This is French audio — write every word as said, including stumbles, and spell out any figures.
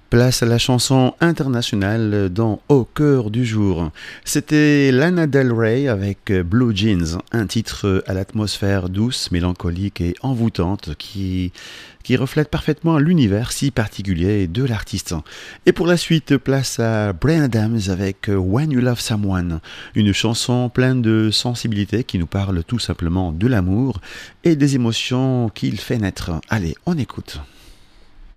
Place à la chanson internationale dans Au cœur du jour. C'était Lana Del Rey avec Blue Jeans, un titre à l'atmosphère douce, mélancolique et envoûtante qui, qui reflète parfaitement l'univers si particulier de l'artiste. Et pour la suite, place à Bryan Adams avec When You Love Someone, une chanson pleine de sensibilité qui nous parle tout simplement de l'amour et des émotions qu'il fait naître. Allez, on écoute.